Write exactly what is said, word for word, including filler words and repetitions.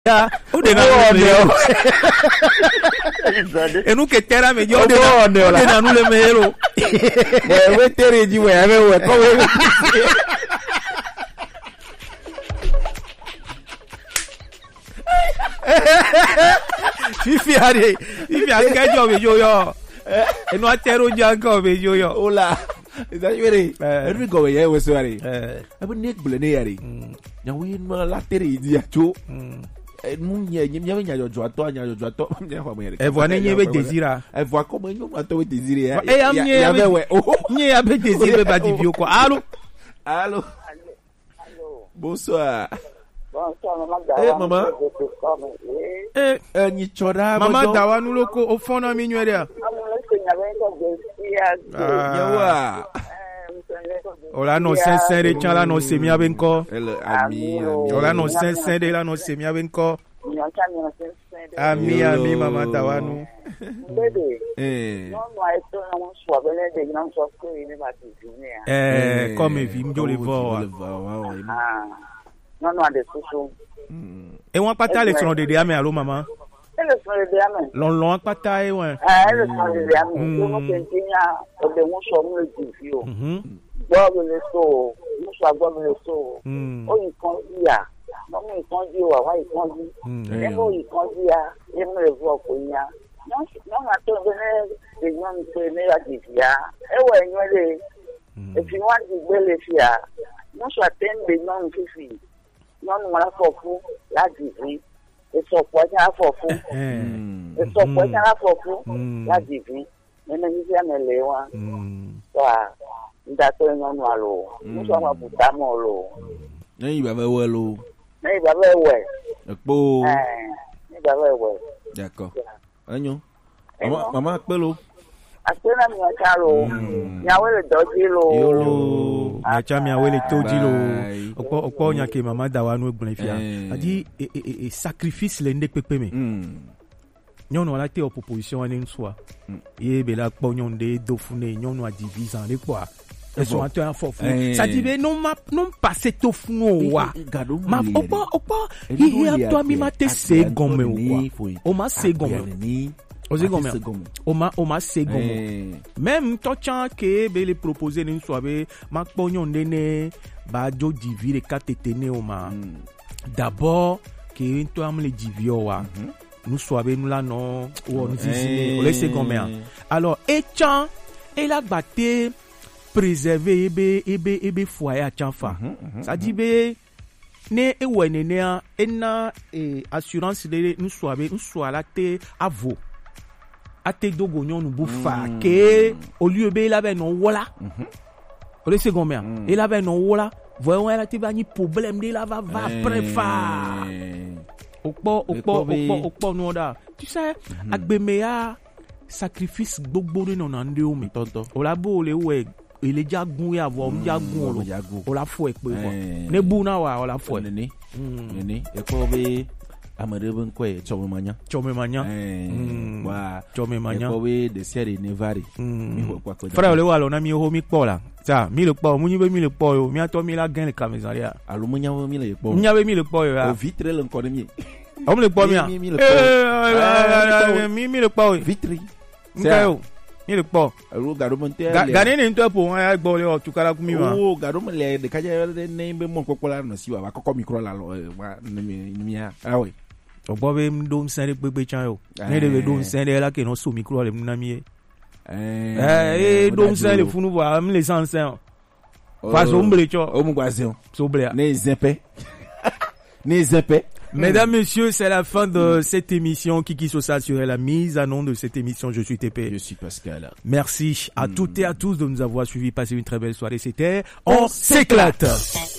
Ya, ude na nule. Enu que tera me yo de na nule me hero. We we tere ji we ave we ko we. Fifi ari, fifi ari ka jo me yo yo. Enu atero janko me yo yo. Ola. Is that ready? Every go we we so ari. Eh. Abu nek blene ari. Nya we no la tere ji acho. Nous n'y a n'y a joie toi n'y a joie toi et voilà n'y avait désir et voilà comment nous m'attendons désir et am n'y avait ouais n'y avait désir pas du vieux quoi allô allô bonsoir bonsoir eh maman eh ni chora maman dawa nous loko au fond na minueria yawa Ola no sensen de chala no semia benko. Ami, ola no sensen de la no semia benko. Ami, ami, mama tawanu. Eh. Eh, comme vi mjo le vo. Ah. Non non de soso. E won pata le son de de ame allo mama. Le son de de ame. Lon lon pata e won. Eh, le son de de ame. Yo mo kentinya o de won so mo le ti o. Mhm. Gbọ́dọ̀ lè so o, Musa gbọ́dọ̀ lè so o. Ó yìí kan sí ya, lọ́mú ìkan jí o, àwa ìkan jí. Ẹ̀mú ìkan sí ya, ẹ̀mú ẹ̀fọ́ ọkọ̀ ya. Wọ́n máa tó ẹgbẹ́ ní èèyàn mi pé ní àjèjì ya. Ẹ̀wọ̀ ẹ̀yán lè, èfi wá di gbé lè fi ya. Musa tẹ́ ń lè nọ́ọ̀nù fífi, nọ́ọ̀nù wọn afọ fún láti fi. Èso ọ̀pọ̀ ẹ̀jẹ̀ afọ fún. Èso ọ̀pọ̀ ẹ̀jẹ̀ afọ fún láti fi. Nínú yíyí àmẹ́lẹ̀ wa. Ndato ngonu alo muso ma butamo lo nei baba we lo nei baba we epo eh nei baba we d'accord anyo mama mama pelo asena mi achalo nyawele doji lo yolo acha mi awele toji lo opo opo nya ke mama dawa no egbon fia adi e sacrifice le ndek pepe me nyono la te opposition en soi ye be la po nyonde dofune nyono a diviser le quoi ils sont en fort ça dit mais non ma non passer to funu wa ma opa opa hi hi toi mi ma te se gomme quoi o ma se gomme o se gomme o ma o ma se gomme même to chan ke be le proposer ni so be ma po nyonde ne ba jo divire katetene o ma d'abord que to am le divio wa nous soyons nous là non ou nous ici on laisse gomme alors et chan et la batte préserver ebe ebe ebe foyer a chanfa ça dit be ne e wenene a ena e assurance de nous soabe nous soit la te avo ate dogo nyon nous bufa ke au lieu be la be non wala o le second mer et la be non wala voyons la te ba ni problème de la va va préfa okpo okpo okpo okpo no da tu sais agbemea sacrifice gbogbo ni non ande o mi tonto o la bo le we ele jagun ya vo mi jagun lo o la fo e pe ko ne bu na wa o la fo ni ni ni e ko be amade ben ko e chome manya chome manya wa chome manya e ko be de seri ne vari mi ho kwa ko fra le wa lo na mi ho mi po la ta mi le po mu ni be mi le po yo mi ato mi la gan le kamezan ya alu mu nya mi le po mi nya be mi le po yo ya o vitre le ko mi o mi le po mi ya mi mi le po vitre nkayo mi le po ru garo monte gane ni nto po ya gbo le o tukara ku mi wa o garo mo le de kaje ne be mo kokola no si wa wa kokko micro la lo wa ni mi ya awe o gbo be ndo nsen gbegbe chan yo ne de be do nsen de la ke no so micro le na mi eh eh do nsen le funu wa mi le sansen fa so mble cho o mu gwaze so ble ne zepe ne zepe. Mesdames, messieurs, c'est la fin de cette émission. Kiki Social serait la mise à nom de cette émission. Je suis T P. Je suis Pascal. Merci à mm. toutes et à tous de nous avoir suivis. Passez une très belle soirée. C'était On s'éclate.